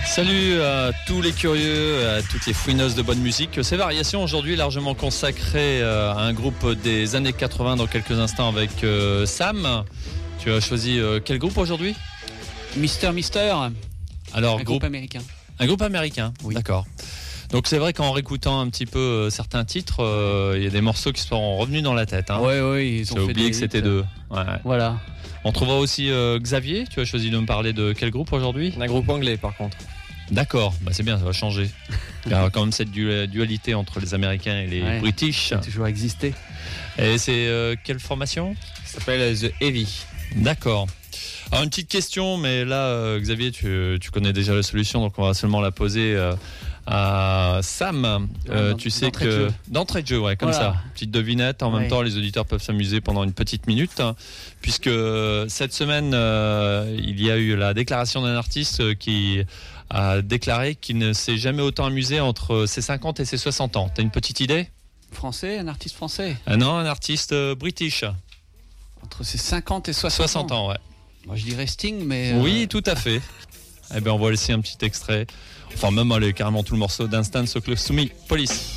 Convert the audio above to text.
Salut à tous les curieux, à toutes les fouineuses de bonne musique. C'est Variation aujourd'hui largement consacré à un groupe des années 80 dans quelques instants avec Sam. Tu as choisi quel groupe aujourd'hui ? Mister. Alors, un groupe américain. Un groupe américain, oui. D'accord. Donc c'est vrai qu'en réécoutant un petit peu certains titres, il y a des morceaux qui sont revenus dans la tête. Hein. Oui, ils ont fait oublié que c'était d'eux. Ouais. Voilà. On trouvera aussi Xavier. Tu as choisi de me parler de quel groupe aujourd'hui ? Un groupe anglais par contre. D'accord, c'est bien, ça va changer. Il y a quand même cette dualité entre les Américains et les British. Ça a toujours existé. Et c'est quelle formation ? Ça s'appelle The Heavy. D'accord. Alors une petite question, mais là Xavier, tu connais déjà la solution, donc on va seulement la poser à Sam. Tu sais que d'entrée de jeu, ouais, comme ça. Petite devinette. En même temps, les auditeurs peuvent s'amuser pendant une petite minute, puisque cette semaine, il y a eu la déclaration d'un artiste qui a déclaré qu'il ne s'est jamais autant amusé entre ses 50 et ses 60 ans. T'as une petite idée ? Français, un artiste français ? Non, un artiste british. Entre ses 50 et 60 ans, ouais. Moi, je dirais Sting, mais... Oui, tout à fait. Eh bien, on va laisser un petit extrait. Enfin, même, allez, carrément tout le morceau d'Instant So Close to Me, Police.